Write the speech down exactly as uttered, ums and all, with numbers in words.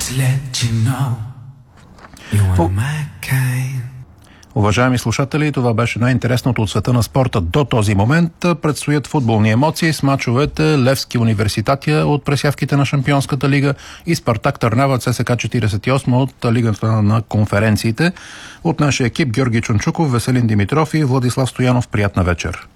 Уважаеми слушатели, това беше най-интересното от света на спорта до този момент. Предстоят футболни емоции с мачовете Левски университатия от пресявките на Шампионската лига и Спартак Търнава ЦСКА четиридесет и осма от Лигата на конференциите. От нашия екип Георги Чунчуков, Веселин Димитров и Владислав Стоянов. Приятна вечер!